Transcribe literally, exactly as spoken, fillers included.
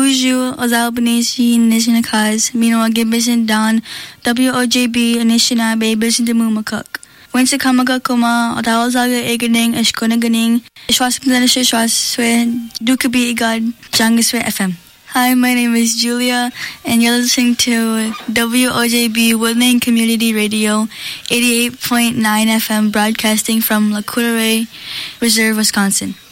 Buju, Ozalbanesi, Nishinakaz, Mino Gibisin Dan, W O J B, Anishinabe, Bisin de Mumakuk. When to Kamaga Kuma, Otawazaga Eganing, Ashkonaganing, Ishwaskanash Shwaswe, Dukabi Igad, Jangiswe F M. Hi, my name is Julia, and you're listening to W O J B Woodland Community Radio, eighty-eight point nine F M, broadcasting from La Courte Reserve, Wisconsin.